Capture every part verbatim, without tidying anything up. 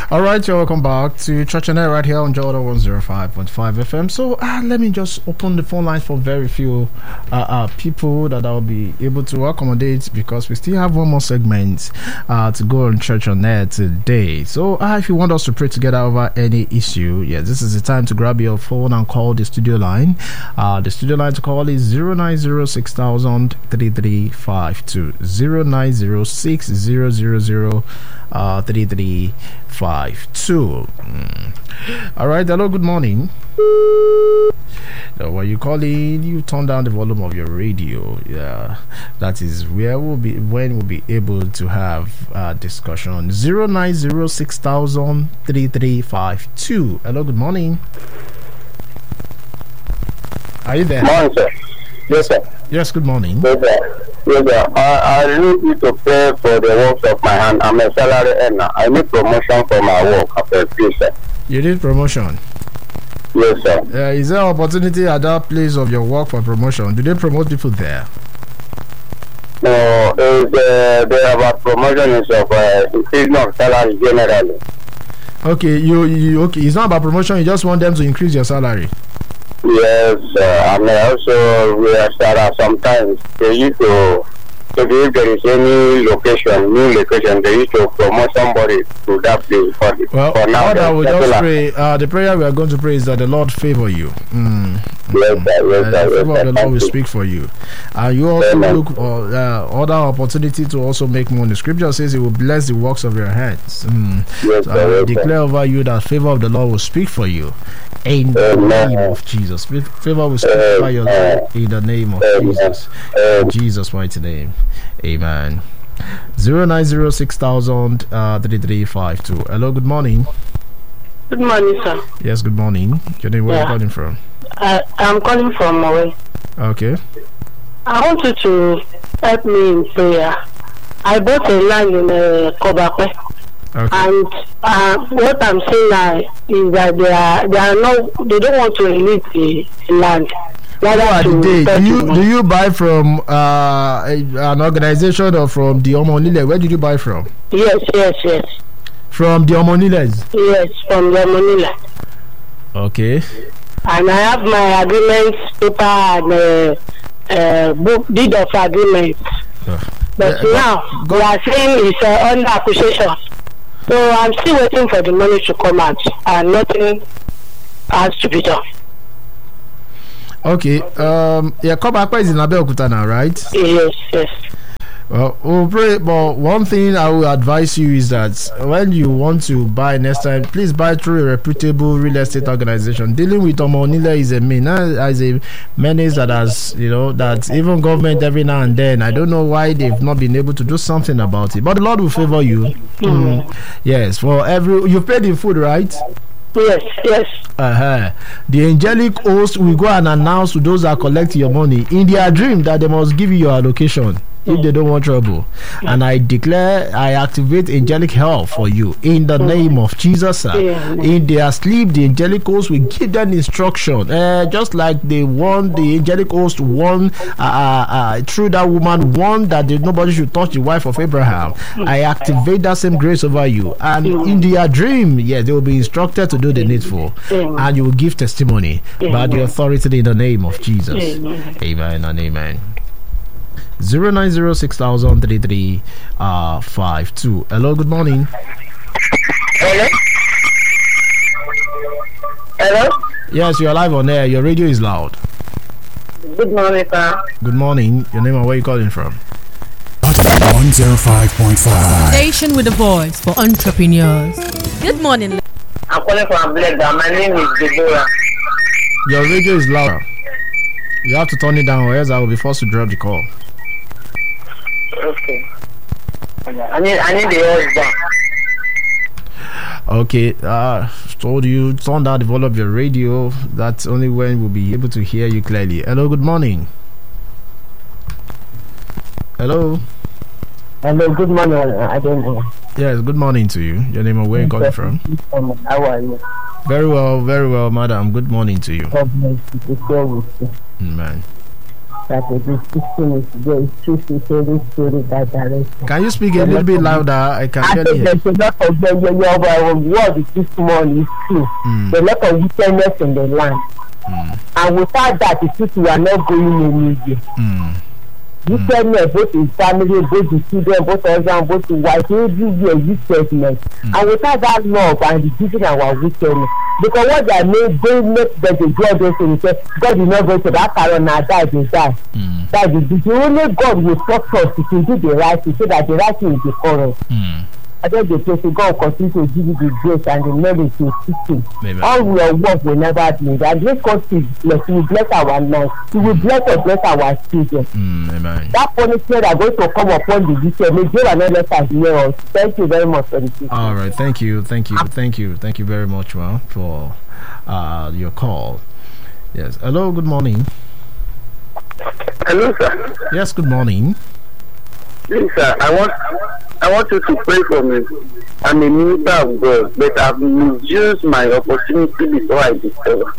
All right, you're welcome back to Church and Air right here on Jordan one oh five point five F M. So uh, let me just open the phone lines for very few uh, uh, people that I'll be able to accommodate, because we still have one more segment uh, to go on Church on Air today. So uh, if you want us to pray together over any issue, yeah, this is the time to grab your phone and call the studio line. Uh, the studio line to call is zero nine zero six thousand three three five two, zero nine zero six zero zero zero uh three three five two. Mm. All right, hello, good morning. Now, when you call in, you turn down the volume of your radio. Yeah, that is where we'll be when we'll be able to have a discussion. Zero nine zero six thousand three three five two. Hello, good morning. Are you there? Morning, sir. Yes, sir. Yes, good morning. Yes, sir. Yes, sir. I, I need you to pray for the works of my hand. I'm a salary earner. I need promotion for my work after three, sir. You need promotion? Yes, sir. Uh, is there opportunity at that place of your work for promotion? Do they promote people there? No, it's, uh, they have a promotion is of uh, increasing of salary generally. Okay, you, you okay? It's not about promotion. You just want them to increase your salary. Yes, uh, and also we are started sometimes they used to, so if there is any location, new location, they used to promote somebody to that place. For, well, for now, Lord, I will just pray. Uh, the prayer we are going to pray is that the Lord favor you. Mm. Yes, sir, yes, uh, sir, the yes, favor sir, of the Lord will you. speak for you. And uh, you also Amen. look for uh, other opportunity to also make money. Scripture says He will bless the works of your hands. Mm. Yes, so sir, I will yes, declare sir. over you that favor of the Lord will speak for you. In the Amen. name of Jesus. Favor will speak Amen. by your life. In the name of Amen. Jesus. Amen. In Jesus' mighty name. Amen. Zero nine zero six thousand three three five two. Hello, good morning. Good morning, sir. Yes, good morning. Your name, where Yeah. are you calling from? Uh, I'm calling from Mowe. Okay. I want you to help me in prayer. I bought a land in uh, Kobakwe, Okay. and uh, what I'm saying now is that they are they are not they don't want to release the land. Who are the day? Do you do you buy from uh, a, an organization or from the Omonile? Where did you buy from? Yes, yes, yes, From the Omoniles. yes, from the Manila. Okay. And I have my agreement paper and uh, uh, book deed of agreement. Uh, But yeah, now go- they are saying it's uh, under acquisition. So I'm still waiting for the money to come out, and nothing has to be done. Okay. Um. Yeah. Kobakwe is in Abeokuta now, right? Yes, yes. Well, we'll pray, but one thing I will advise you is that when you want to buy next time, please buy through a reputable real estate organization. Dealing with Omonile is a mean, as a menace that has, you know, that even government every now and then, I don't know why they've not been able to do something about it. But the Lord will favor you. Mm. Mm. Yes, for every, you've paid in food, right? Yes, yes. Uh-huh. The angelic host will go and announce to those that collect your money in their dream that they must give you your allocation if they don't want trouble. And I declare, I activate angelic help for you in the name of Jesus. Sir. In their sleep, the angelic host will give them instruction, uh, just like they won, the angelic host won uh, uh, uh, through that woman, won that they, nobody should touch the wife of Abraham. I activate that same grace over you, and in their dream, yes, they will be instructed to do the needful, and you will give testimony by the authority in the name of Jesus. Amen, amen and amen. Zero nine zero six thousand three three uh five two. Hello, good morning. Hello? Hello? Yes, you're live on air. Your radio is loud. Good morning, sir. Good morning. Your name and where you calling from? one oh five point five. Station with a voice for entrepreneurs. Good morning. I'm calling from Bleda. My name is Deborah. Your radio is louder. You have to turn it down, or else I will be forced to drop the call. Okay. I need I need the husband. Okay, uh, told you turn down the volume of your radio. That's only when we'll be able to hear you clearly. Hello, good morning. Hello. Hello, good morning. I don't know. Yes, good morning to you. Your name and where you calling from? How are you? Very well, very well, madam. Good morning to you. God bless you. Man. that the system is there. It's true to say this story that direction. Can you speak a little bit louder? I can I hear think you. there's a lot of the word this morning is true. Mm. There's a lot of wickedness in the land. Mm. And without that, the people are not going anywhere. Mm. Wickedness, both in family, both in children, both husband, both in wife, everywhere wickedness. Mm. And without that love and reducing our wickedness, because what they made, they make that the God also and say, God is not going to that carry now, die, they die. Mm. That is the only God will stop us to do the right thing, so that the right thing is before us. Mm. I think the place God continue to give you the grace and the knowledge to teach him. All your work will never be. And this country bless, He will bless our lives. He will bless and bless our children. Mm, amen. That punishment are going to come upon the wicked. May God not let us hear us. Thank you very much for the teaching. All right, thank you, thank you, thank you, thank you very much, well, for uh, your call. Yes. Hello. Good morning. Hello, sir. Yes. Good morning. Please, sir, I want I want you to pray for me. I'm a minister of God, but I've misused my opportunity before I discover.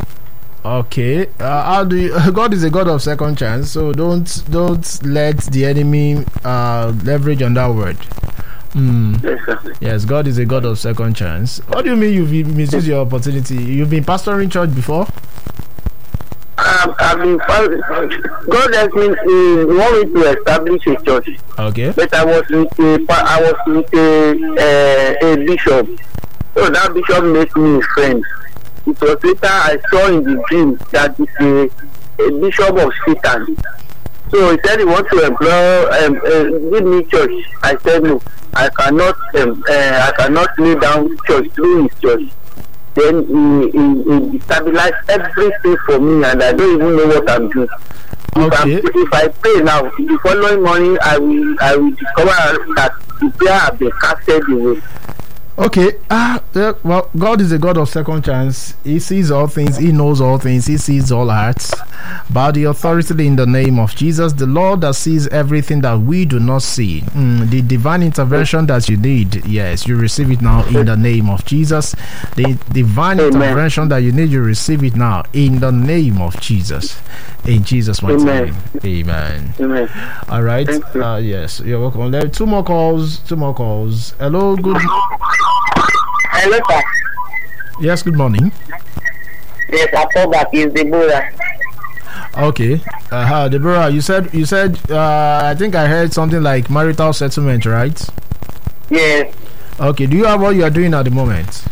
Okay. Uh, how do you, God is a God of second chance, so don't don't let the enemy uh, leverage on that word. Mm. Yes, sir. Yes, God is a God of second chance. What do you mean you've misused your opportunity? You've been pastoring church before? Um, I've been God has been uh, want me to establish a church. Okay. But I was with a I was with a, uh, a bishop. So that bishop made me a friend. It was later I saw in the dream that it's a, a bishop of Satan. So he said he wants to employ um, uh, give me church. I said no, I cannot um, uh, I cannot lay down church through his church. Then he, he, he stabilized everything for me, and I don't even know what I'm doing. Okay. If, if I pray now, the following morning I will I will discover that the prayer have been casted away. Okay. Ah, uh, well, God is a God of second chance. He sees all things. He knows all things. He sees all hearts. By the authority in the name of Jesus, the Lord that sees everything that we do not see, mm, the divine intervention that you need, yes, you receive it now in the name of Jesus. The divine Amen. intervention that you need, you receive it now in the name of Jesus. In Jesus' mighty name. Amen. Amen. All right. Thank you. Uh, yes, you're welcome. There are two more calls. Two more calls. Hello. Good. Hello, sir. Yes. Good morning. Yes, I thought that is Deborah. Okay. Uh, Deborah, you said you said uh, I think I heard something like marital settlement, right? Yes. Okay. Do you have what you are doing at the moment?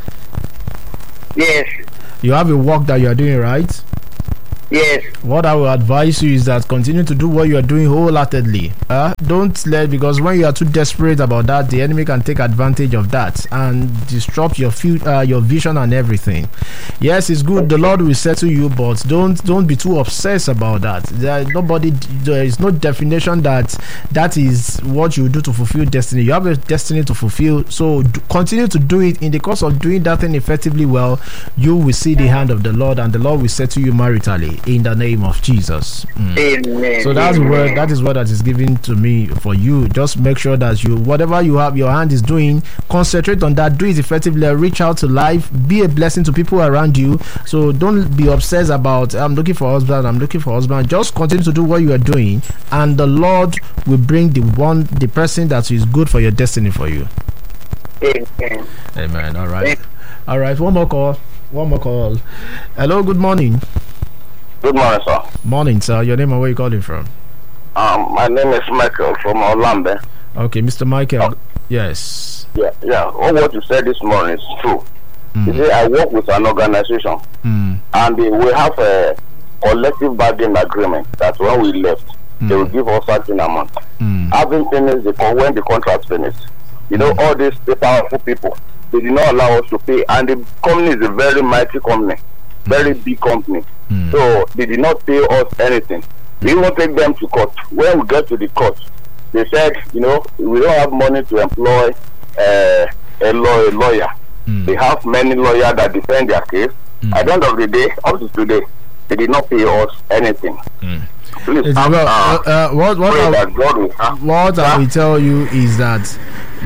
Yes. You have a work that you are doing, right? Yes. What I will advise you is that continue to do what you are doing wholeheartedly. Uh, don't let, because when you are too desperate about that, the enemy can take advantage of that and disrupt your future, uh, your vision and everything. Yes, it's good. The Lord will settle you, but don't don't be too obsessed about that. There is nobody. There is no definition that that is what you do to fulfill destiny. You have a destiny to fulfill, so do, continue to do it. In the course of doing that thing effectively well, you will see the hand of the Lord, and the Lord will settle you maritally. In the name of Jesus. Mm. Amen. So that's Amen. word that is what that is given to me for you. Just make sure that you, whatever you have your hand is doing, concentrate on that, do it effectively, reach out to life, be a blessing to people around you. So don't be obsessed about I'm looking for husband, I'm looking for husband. Just continue to do what you are doing, and the Lord will bring the one the person that is good for your destiny for you. Amen. Amen. All right. All right, one more call. One more call. Hello, good morning. Good morning, sir. Morning, sir. Your name and where you calling from? Um, my name is Michael from Orlando. Okay, Mister Michael. Oh. Yes. Yeah, yeah. All what you said this morning is true. Mm. You see, I work with an organization, Mm. and uh, we have a collective bargaining agreement that when we left, Mm. they will give us certain amount. Mm. Having finished the con- when the contract finished, you know, all these powerful people, they did not allow us to pay, and the company is a very mighty company, very big company. Mm. So they did not pay us anything. We even take them to court. When we get to the court, they said, you know, we don't have money to employ uh, a, law- a lawyer. Mm. They have many lawyers that defend their case. Mm. At the end of the day, up to today, they did not pay us anything. Mm. Please, It's um, about, uh, uh, uh, what what pray I, that God will, uh, what I will tell you is that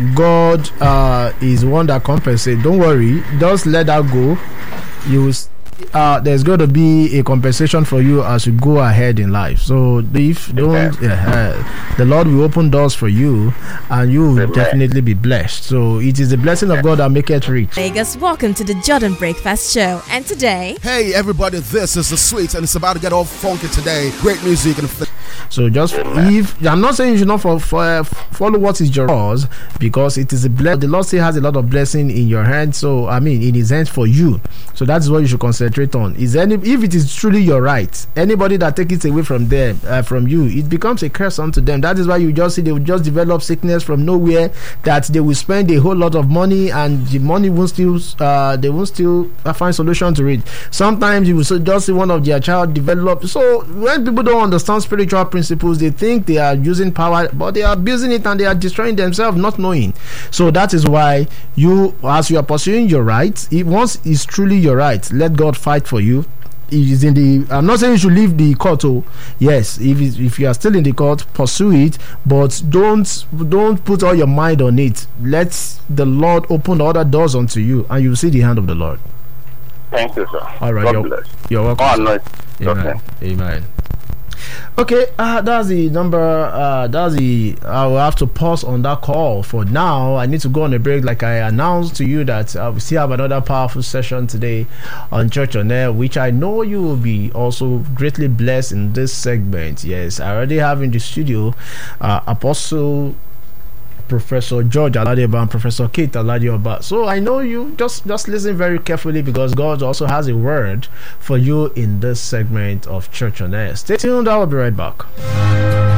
God uh, is one that compensates. Don't worry, just let that go. You will, uh, there's going to be a compensation for you as you go ahead in life. So if don't, uh, the Lord will open doors for you, and you will definitely be blessed. So it is the blessing of God that make it rich. Vegas, welcome to the Jordan Breakfast Show. And today, hey everybody, this is the Sweets, and it's about to get all funky today. Great music and. So just if I'm not saying you should not for, for, follow what is your cause, because it is a bless. The Lord still has a lot of blessing in your hand. So I mean, in His hands for you. So that's what you should concentrate on. Is any if it is truly your right, anybody that takes it away from them, uh, from you, it becomes a curse unto them. That is why you just see they will just develop sickness from nowhere. That they will spend a whole lot of money, and the money won't still uh, they won't still uh, find solution to it. Sometimes you will just see one of their child develop. So when people don't understand spiritual principles, they think they are using power, but they are abusing it and they are destroying themselves, not knowing. So that is why you, as you are pursuing your rights, if once it's truly your right, let God fight for you. It is in the. I'm not saying you should leave the court. Oh, yes, if it's, if you are still in the court, pursue it, but don't don't put all your mind on it. Let the Lord open other doors unto you, and you will see the hand of the Lord. Thank you, sir. All right, God you're, bless. you're welcome. Oh, no. Amen. Okay. Amen. Okay, uh, that's the number. Uh, that's the. I will have to pause on that call for now. I need to go on a break, like I announced to you that uh, we still have another powerful session today on Church on Air, which I know you will be also greatly blessed in this segment. Yes, I already have in the studio uh, Apostle Professor George Aladioba and Professor Kate Aladioba. So I know you just just listen very carefully, because God also has a word for you in this segment of Church on Air. Stay tuned. I will be right back.